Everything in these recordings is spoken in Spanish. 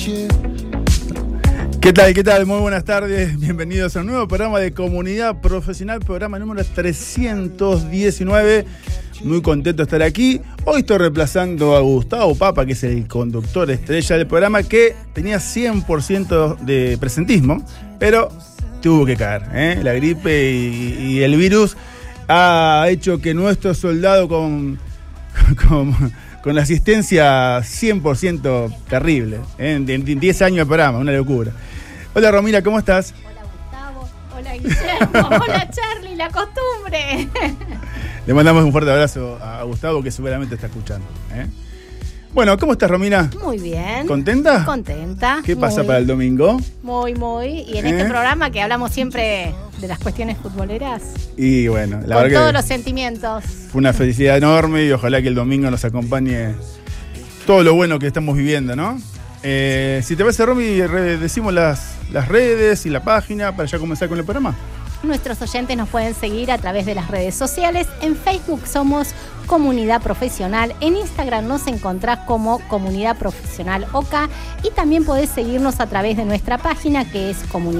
¿Qué tal? ¿Qué tal? Muy buenas tardes. Bienvenidos a un nuevo programa de Comunidad Profesional, programa número 319. Muy contento de estar aquí. Hoy estoy reemplazando a Gustavo Papa, que es el conductor estrella del programa, que tenía 100% de presentismo, pero tuvo que caer. La gripe y el virus ha hecho que nuestro soldado con la asistencia 100% terrible, en 10 años de programa, una locura. Hola Romina, ¿cómo estás? Hola Gustavo, hola Guillermo, hola Charlie, la costumbre. Le mandamos un fuerte abrazo a Gustavo, que seguramente está escuchando. Bueno, ¿cómo estás, Romina? Muy bien. ¿Contenta? Contenta. ¿Qué pasa para el domingo? Muy. Y en este programa que hablamos siempre de las cuestiones futboleras. Y bueno, la con verdad todos que los sentimientos. fue una felicidad enorme y ojalá que el domingo nos acompañe todo lo bueno que estamos viviendo, ¿no? Si te parece, Romy, decimos las redes y la página para ya comenzar con el programa. Nuestros oyentes nos pueden seguir a través de las redes sociales. En Facebook somos Comunidad Profesional. En Instagram nos encontrás como Comunidad Profesional OK. Y también podés seguirnos a través de nuestra página, que es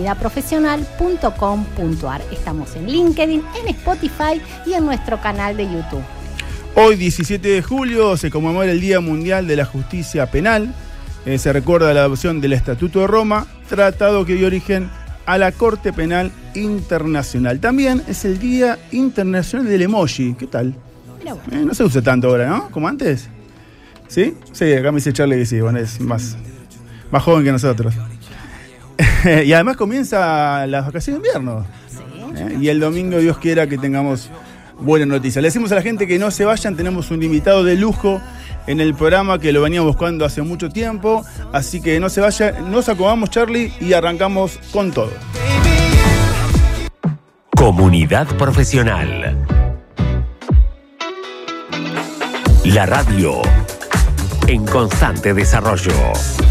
comunidadprofesional.com.ar. Estamos en LinkedIn, en Spotify y en nuestro canal de YouTube. Hoy, 17 de julio, se conmemora el Día Mundial de la Justicia Penal. Se recuerda la adopción del Estatuto de Roma, tratado que dio origen a la Corte Penal Internacional. También es el Día Internacional del Emoji. ¿Qué tal? No se usa tanto ahora, ¿no? Como antes. ¿Sí? Sí, acá me dice Charlie que sí, bueno, es más joven que nosotros. Y además comienza las vacaciones de invierno. Sí. Y el domingo, Dios quiera que tengamos buenas noticias. Le decimos a la gente que no se vayan, tenemos un invitado de lujo en el programa que lo veníamos buscando hace mucho tiempo, así que no se vayan, nos acomodamos, Charlie, y arrancamos con todo. Comunidad Profesional. La radio en constante desarrollo.